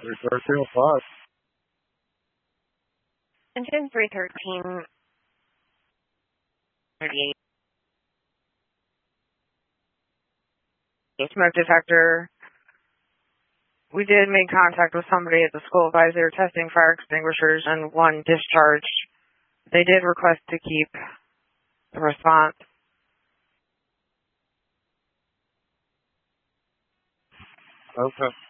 313 5. Engine 313. 38. Smoke detector. We did make contact with somebody at the school advisor testing fire extinguishers and one discharge. They did request to keep the response. Okay.